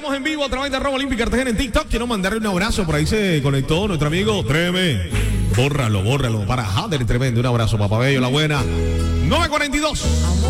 estamos en vivo a través de @Olímpica Cartagena en TikTok. Quiero mandarle un abrazo. Por ahí se conectó nuestro amigo Treme. Bórralo para Jader, tremendo. Un abrazo, papá bello, la buena. 9:42.